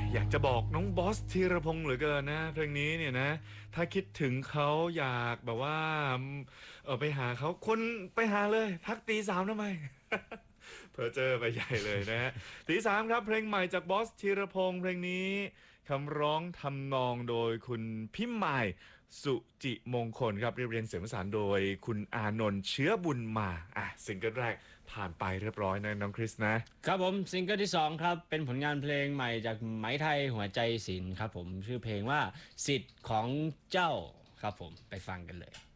อยากจะบอกน้องบอสธีรพงษ์เหลือเกินนะเพลงนี้เนี่ยนะถ้าคิดถึงเขาอยากแบบว่าไปหาเขาคนไปหาเลยทักตีสามทำไม เพอเจอไปใหญ่เลยนะฮะตีสามครับเพลงใหม่จากบอสธีรพงษ์เพลงนี้คำร้องทำนองโดยคุณพิมายสุจิมงคลครับเรียนเสียงประสานโดยคุณอานนท์เชื้อบุญมาซิงเกิลแรกผ่านไปเรียบร้อยนะน้องคริสนะครับผมซิงเกิลที่2ครับเป็นผลงานเพลงใหม่จากไหมไทยหัวใจศิลป์ครับผมชื่อเพลงว่าสิทธิ์ของเจ้าครับผมไปฟังกันเลย